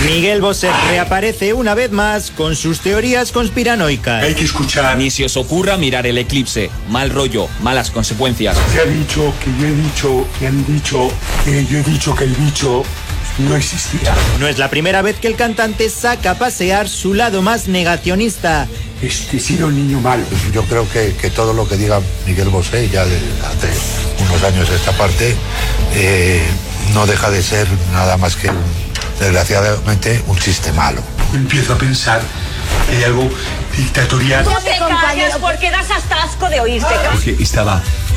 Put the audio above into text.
Miguel Bosé reaparece una vez más con sus teorías conspiranoicas. Hay que escuchar. Ni se os ocurra mirar el eclipse. Mal rollo, malas consecuencias. Se ha dicho que yo he dicho, que han dicho, que yo he dicho que el bicho no existía. No es la primera vez que el cantante saca a pasear su lado más negacionista. He sido un niño malo. Yo creo que todo lo que diga Miguel Bosé, ya desde hace unos años de esta parte, no deja de ser nada más que, desgraciadamente, un chiste malo. Empiezo a pensar que hay algo dictatorial. No te calles porque das hasta asco de oírte. Porque estaba